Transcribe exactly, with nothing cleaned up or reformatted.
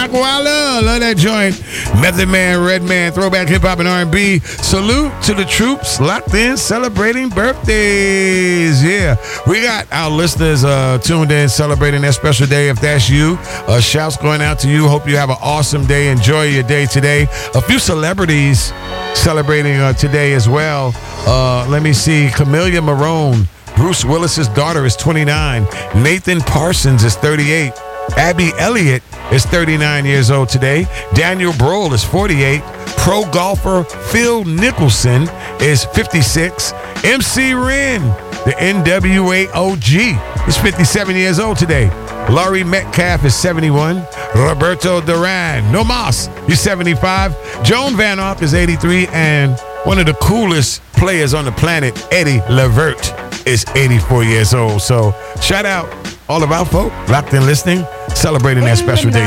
Nakwala. Love that joint. Method Man, Redman, throwback hip hop and R and B. Salute to the troops locked in celebrating birthdays. Yeah, we got our listeners uh, tuned in celebrating that special day. If that's you, uh, shouts going out to you. Hope you have an awesome day. Enjoy your day today. A few celebrities celebrating uh, today as well. Uh, let me see. Camellia Marone, Bruce Willis's daughter, is twenty-nine. Nathan Parsons is thirty-eight. Abby Elliott is thirty-nine years old today. Daniel Brohl is forty-eight. Pro golfer Phil Nicholson is fifty-six. M C Ren, the N W A O G, is fifty-seven years old today. Laurie Metcalf is seventy-one. Roberto Duran, no mas, he's seventy-five. Joan Van Ark is eighty-three. And one of the coolest players on the planet, Eddie Levert, is eighty-four years old. So shout out all of our folk locked in listening, celebrating that special day